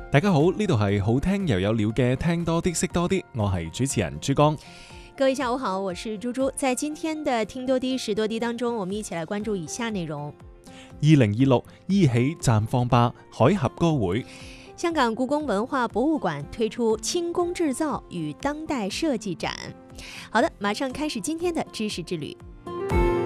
大家好，呢度係好聽又有料嘅聽多啲識多啲，我係主持人珠江。 各位下午好，我是猪猪。在今天的聽多啲識多啲當中，我們一起來關注以下內容。 2026依起綻放吧海峽歌會。 香港故宮文化博物館推出輕工製造與當代設計展。好的，馬上開始今天的知識之旅。